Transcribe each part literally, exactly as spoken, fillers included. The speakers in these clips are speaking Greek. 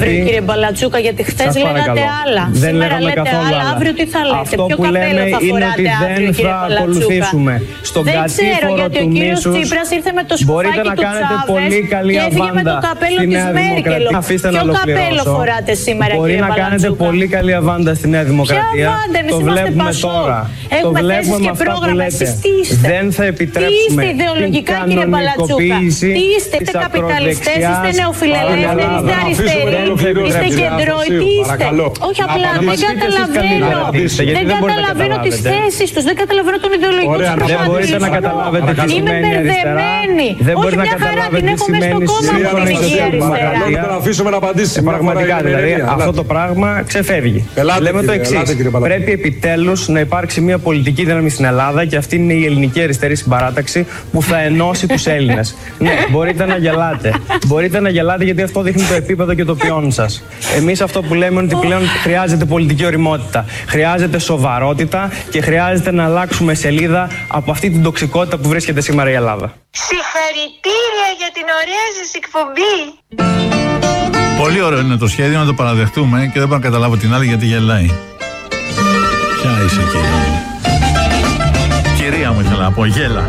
αύριο, κύριε Μπαλατσούκα, γιατί χθες λέγατε άλλα. Δεν Σήμερα λέτε άλλα, άλλα. αύριο τι θα λέτε? Αυτό Ποιο που καπέλο λέμε θα είναι ότι φοράτε αύριο, δεν κύριε θα Μπαλατσούκα? ακολουθήσουμε στον δεν ξέρω, κατήφορο γιατί ο του κύριος μίσους. Τσίπρας ήρθε με το Μπορείτε σκουφάκι να του κάνετε Τσάβες πολύ καλή και έφυγε με το αβάντα καπέλο στη της Νέα Μέρκελ. Δημοκρατία. Αφήστε να Ποιο καπέλο ολοκληρώσω. φοράτε σήμερα, Μπορεί κύριε να κάνετε Μπαλατσούκα? πολύ καλή αβάντα στη Νέα Δημοκρατία. Ποια αβάντα? Εμείς Το είμαστε βλέπουμε Πασόκ. τώρα. Το Έχουμε βλέπουμε θέσεις με και αυτά που πρόγραμμα. λέτε. Εσείς τι είστε? Δεν θα επιτρέψουμε Τι είστε ιδεολογικά, την κύριε Μπαλατσούκα? κανονικοποίηση Τι είστε? Είστε της καπιταλιστές, είστε ακροδεξιάς νεοφιλελεύθεροι, είστε αριστεροί, είστε κεντρώοι, τι είστε? Όχι, απλά δεν καταλαβαίνω. Δεν καταλαβαίνω τις θέσεις τους, δεν καταλαβαίνω τον ιδεολογικό τους Δεν μπορείτε να καταλάβετε τι σημαίνει αριστερά. Δεν μπορείτε να καταλάβετε τι σημαίνει σύγχρονη Παρακαλώ να αφήσουμε να απαντήσει. Πραγματικά δηλαδή αυτό το πράγμα ξεφεύγει. Λέμε το εξής. Πρέπει επιτέλους να υπάρξει μια πολιτική δύναμη στην Ελλάδα και αυτή είναι η ελληνική αριστερή συμπαράταξη που θα ενώσει τους Έλληνες. Ναι, μπορείτε να γελάτε. Μπορείτε να γελάτε γιατί αυτό δείχνει το επίπεδο και το ποιόν σας. Εμείς αυτό που λέμε είναι ότι πλέον χρειάζεται πολιτική ωριμότητα. Χρειάζεται σοβαρότητα και χρειάζεται να αλλάξουμε σελίδα από αυτή την τοξικότητα που βρίσκεται σήμερα η Ελλάδα. Συγχαρητήρια για την ωραία σας εκπομπή. Πολύ ωραίο είναι το σχέδιο, να το παραδεχτούμε, και δεν μπορώ να καταλάβω την άλλη γιατί γελάει. Ποια είσαι, κυρία μου? Κυρία μου ήθελα να πω, γέλα.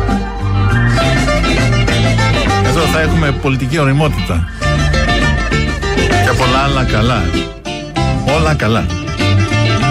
Εδώ θα έχουμε πολιτική ωριμότητα και πολλά άλλα καλά. Όλα καλά.